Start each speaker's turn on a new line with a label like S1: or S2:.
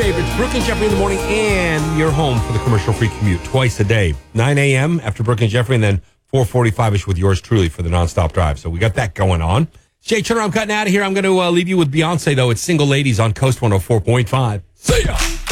S1: favorites, Brooke and Jeffrey in the morning, and you're home for the commercial-free commute twice a day. 9 a.m. after Brooke and Jeffrey, and then 4:45-ish with yours truly for the nonstop drive. So we got that going on. Jay Turner, I'm cutting out of here. I'm going to leave you with Beyonce, though. It's Single Ladies on Coast 104.5. See ya!